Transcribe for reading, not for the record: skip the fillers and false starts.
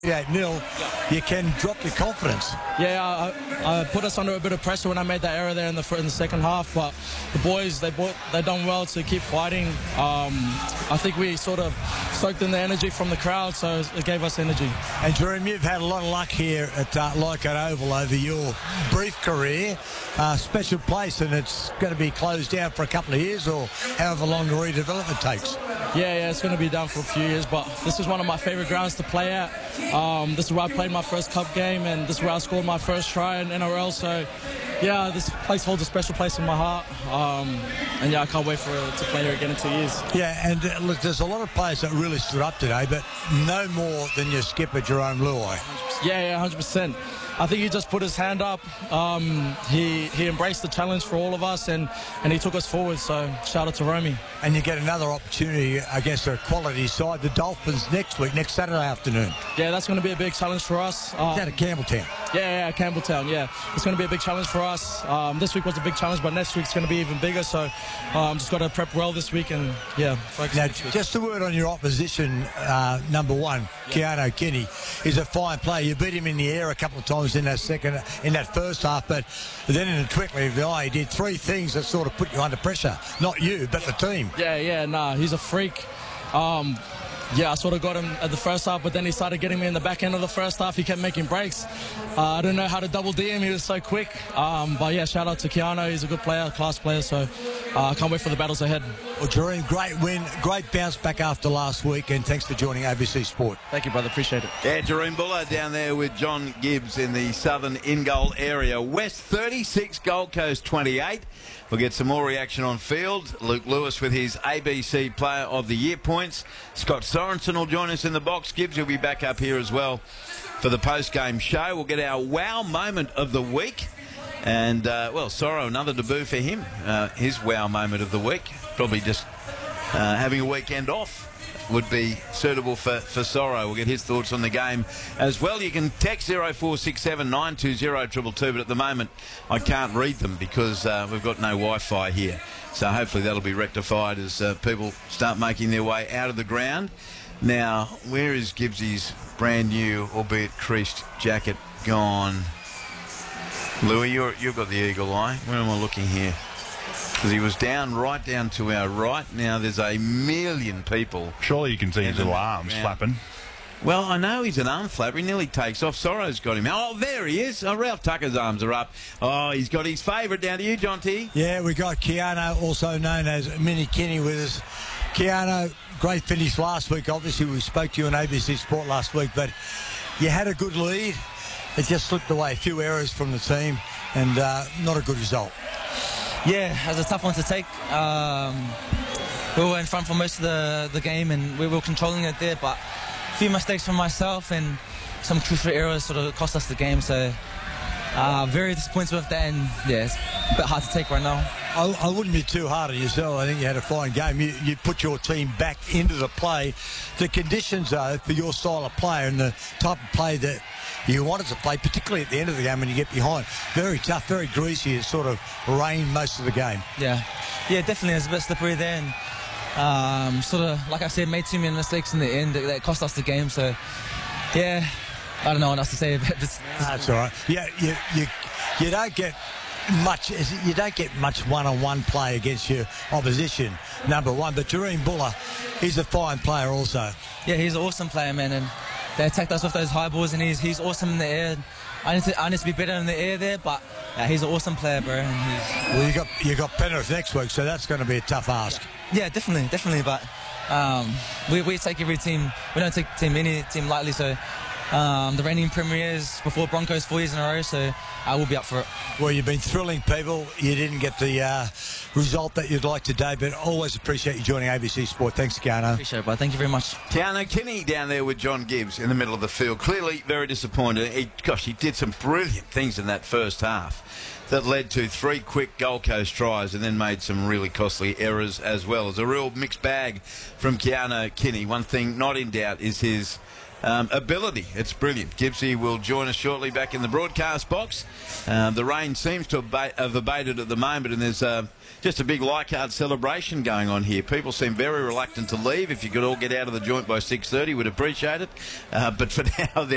8-0, you can drop your confidence. Yeah, I put us under a bit of pressure when I made that error there in the second half, but the boys, they done well to keep fighting. I think we sort of soaked in the energy from the crowd, so it gave us energy. And Jerome, you've had a lot of luck here at Leichhardt Oval over your brief career. Special place, and it's going to be closed down for a couple of years or however long the redevelopment takes. Yeah, it's going to be down for a few years, but this is one of my favourite grounds to play at. This is where I played my first cup game, and this is where I scored my first try in NRL. So, yeah, this place holds a special place in my heart. And, yeah, I can't wait to play here again in 2 years. Yeah, and look, there's a lot of players that really stood up today, but no more than your skipper, Jerome Luai. Yeah, 100%. I think he just put his hand up. He embraced the challenge for all of us, and he took us forward. So shout out to Romy. And you get another opportunity against a quality side, the Dolphins, next Saturday afternoon. Yeah, that's going to be a big challenge for us. Is that at Campbelltown? Yeah, Campbelltown. Yeah, it's going to be a big challenge for us. This week was a big challenge, but next week's going to be even bigger. So just got to prep well this week, and yeah. Now, just a word on your opposition. Number one, Keano Kini is a fine player. You beat him in the air a couple of times in that first half, but then in the twinkling of the eye, he did three things that sort of put you under pressure. Not you, but the team. Yeah, he's a freak. I sort of got him at the first half, but then he started getting me in the back end of the first half. He kept making breaks. I didn't know how to double D him. He was so quick. But yeah, shout out to Keano. He's a good player, class player. So I can't wait for the battles ahead. Well, Jerome, great win, great bounce back after last week, and thanks for joining ABC Sport. Thank you, brother. Appreciate it. Yeah, Jerome Buller down there with John Gibbs in the southern in-goal area. West 36, Gold Coast 28. We'll get some more reaction on field. Luke Lewis with his ABC Player of the Year points. Scott Sorensen will join us in the box. Gibbs will be back up here as well for the post-game show. We'll get our wow moment of the week. And, Soro, another debut for him. His wow moment of the week. Probably just having a weekend off would be suitable for Soro. We'll get his thoughts on the game as well. You can text 0467 920 222, but at the moment I can't read them because we've got no Wi-Fi here. So hopefully that'll be rectified as people start making their way out of the ground. Now, where is Gibbsy's brand new, albeit creased jacket gone? Louis, you've got the eagle eye. Where am I looking here? Because he was right down to our right. Now there's a million people. Surely you can see his little arms flapping. Well, I know he's an arm flapper. He nearly takes off. Soro's got him. Oh, there he is. Oh, Ralph Tucker's arms are up. Oh, he's got his favourite down to you, John T. Yeah, we got Keano, also known as Mini Kenny, with us. Keano, great finish last week. Obviously, we spoke to you on ABC Sport last week, but you had a good lead. It just slipped away. A few errors from the team, and not a good result. Yeah, it was a tough one to take. We were in front for most of the game, and we were controlling it there, but a few mistakes from myself and some crucial errors sort of cost us the game. So very disappointed with that, and yeah, it's a bit hard to take right now. I wouldn't be too hard on yourself. I think you had a fine game. You put your team back into the play. The conditions, though, for your style of player and the type of play that you wanted to play, particularly at the end of the game when you get behind, very tough, very greasy. It sort of rained most of the game. Yeah, definitely. It was a bit slippery there, and sort of, like I said, made too many mistakes in the end that cost us the game. So, yeah, I don't know what else to say about this. That's all right. Yeah, you don't get much one-on-one play against your opposition, number one. But Jerome Buller, he's a fine player also. Yeah, he's an awesome player, man, and they attacked us with those high balls, and he's awesome in the air. I need to be better in the air there, but he's an awesome player, bro. And well, you got Penrith next week, so that's going to be a tough ask. Yeah, definitely. But we take every team. We don't take any team lightly. So the reigning premiers before Broncos 4 years in a row, so I will be up for it. Well, you've been thrilling people. You didn't get the result that you'd like today, but always appreciate you joining ABC Sport. Thanks, Keano. Appreciate it, bud. Thank you very much. Keano Kini down there with John Gibbs in the middle of the field. Clearly very disappointed. He did some brilliant things in that first half that led to 3 quick Gold Coast tries and then made some really costly errors as well. It's a real mixed bag from Keano Kini. One thing not in doubt is his ability. It's brilliant. Gibbsy will join us shortly back in the broadcast box. The rain seems to have abated at the moment, and there's just a big Leichhardt celebration going on here. People seem very reluctant to leave. If you could all get out of the joint by 6:30, we'd appreciate it. But for now,